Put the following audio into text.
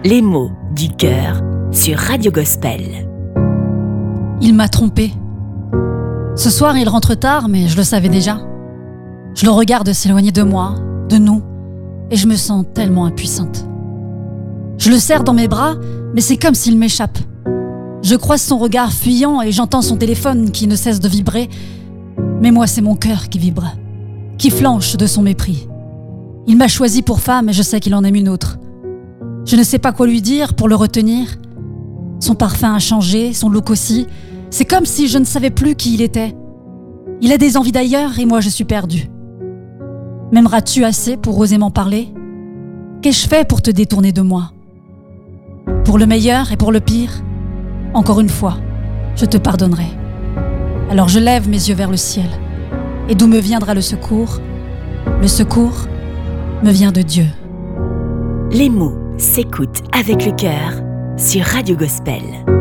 Les mots du cœur sur Radio Gospel. Il m'a trompée. Ce soir, il rentre tard, mais je le savais déjà. Je le regarde s'éloigner de moi, de nous, et je me sens tellement impuissante. Je le serre dans mes bras, mais c'est comme s'il m'échappe. Je croise son regard fuyant et j'entends son téléphone qui ne cesse de vibrer. Mais moi, c'est mon cœur qui vibre, qui flanche de son mépris. Il m'a choisi pour femme et je sais qu'il en aime une autre. Je ne sais pas quoi lui dire pour le retenir. Son parfum a changé, son look aussi. C'est comme si je ne savais plus qui il était. Il a des envies d'ailleurs et moi je suis perdue. M'aimeras-tu assez pour oser m'en parler ? Qu'ai-je fait pour te détourner de moi ? Pour le meilleur et pour le pire, encore une fois, je te pardonnerai. Alors je lève mes yeux vers le ciel. Et d'où me viendra le secours ? Le secours me vient de Dieu. Les mots s'écoutent avec le cœur sur Radio Gospel.